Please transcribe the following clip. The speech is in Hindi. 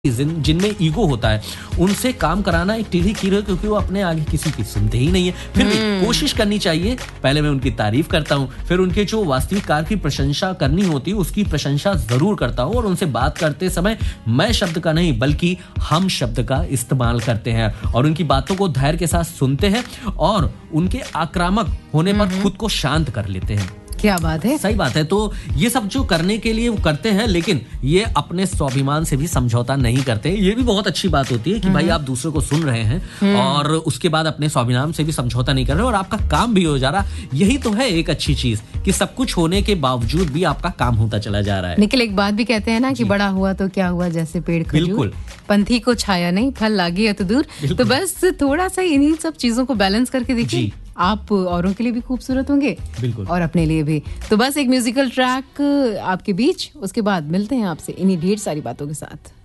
जिनमें ईगो होता है उनसे काम कराना एक टेढ़ी कीर है, क्योंकि वो अपने आगे किसी की सुनते ही नहीं है। फिर भी कोशिश करनी चाहिए। पहले मैं उनकी तारीफ करता हूँ, फिर उनके जो वास्तविक कार्य की प्रशंसा करनी होती है उसकी प्रशंसा जरूर करता हूँ, और उनसे बात करते समय मैं शब्द का नहीं बल्कि हम शब्द का इस्तेमाल करते हैं और उनकी बातों को धैर्य के साथ सुनते हैं और उनके आक्रामक होने पर खुद को शांत कर लेते हैं। क्या बात है, सही बात है। तो ये सब जो करने के लिए वो करते हैं, लेकिन ये अपने स्वाभिमान से भी समझौता नहीं करते। ये भी बहुत अच्छी बात होती है कि भाई आप दूसरे को सुन रहे हैं और उसके बाद अपने स्वाभिमान से भी समझौता नहीं कर रहे और आपका काम भी हो जा रहा। यही तो है एक अच्छी चीज कि सब कुछ होने के बावजूद भी आपका काम होता चला जा रहा है। निखिल, एक बात भी कहते हैं ना कि बड़ा हुआ तो क्या हुआ, जैसे पेड़ खजूर, पंथी को छाया नहीं, फल लागे या तो दूर। तो बस थोड़ा सा इन्हीं सब चीजों को बैलेंस करके देखिए, आप औरों के लिए भी खूबसूरत होंगे और अपने लिए भी। तो बस एक म्यूजिकल ट्रैक आपके बीच, उसके बाद मिलते हैं आपसे इन्हीं ढेर सारी बातों के साथ।